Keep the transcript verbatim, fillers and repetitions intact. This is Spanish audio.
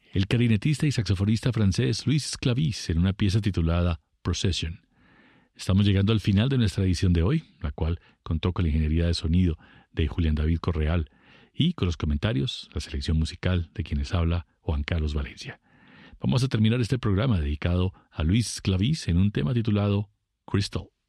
el clarinetista y saxofonista francés Louis Sclavis en una pieza titulada Procession. Estamos llegando al final de nuestra edición de hoy, la cual contó con la ingeniería de sonido de Julián David Correal y con los comentarios, la selección musical de quienes habla Juan Carlos Valencia. Vamos a terminar este programa dedicado a Louis Sclavis en un tema titulado Crystal.